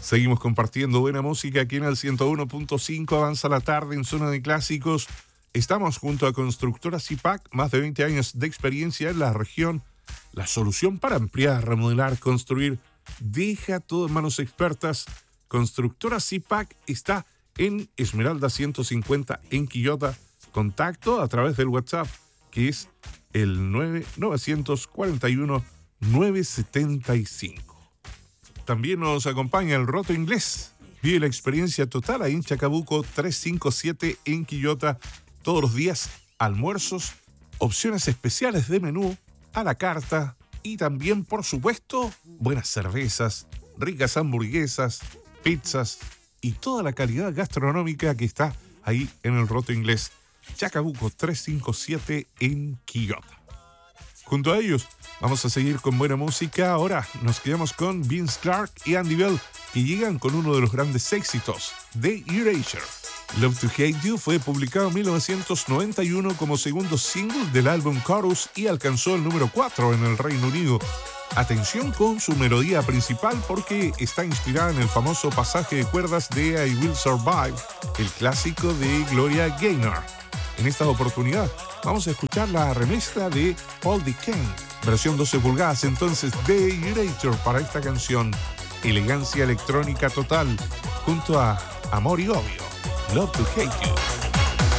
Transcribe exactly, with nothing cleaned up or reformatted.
Seguimos compartiendo buena música aquí en el ciento uno punto cinco. Avanza la tarde en Zona de Clásicos. Estamos junto a Constructora Zipac, más de veinte años de experiencia en la región. La solución para ampliar, remodelar, construir. Deja todo en manos expertas. Constructora Zipac está en Esmeralda ciento cincuenta en Quillota. Contacto a través del WhatsApp, que es el nueve nueve cuatro uno nueve siete cinco. También nos acompaña el Roto Inglés. Vive la experiencia total ahí en Chacabuco trescientos cincuenta y siete en Quillota. Todos los días, almuerzos, opciones especiales de menú, a la carta y también, por supuesto, buenas cervezas, ricas hamburguesas, pizzas y toda la calidad gastronómica que está ahí en el Roto Inglés. Chacabuco trescientos cincuenta y siete en Quillota. Junto a ellos, vamos a seguir con buena música. Ahora nos quedamos con Vince Clarke y Andy Bell, que llegan con uno de los grandes éxitos, The Erasure. Love to Hate You fue publicado en mil novecientos noventa y uno como segundo single del álbum Chorus y alcanzó el número cuatro en el Reino Unido. Atención con su melodía principal porque está inspirada en el famoso pasaje de cuerdas de I Will Survive, el clásico de Gloria Gaynor. En esta oportunidad vamos a escuchar la remezcla de Paul DeCane, versión doce pulgadas entonces de Erasure para esta canción. Elegancia electrónica total junto a Amor y Obvio, Love to Hate You.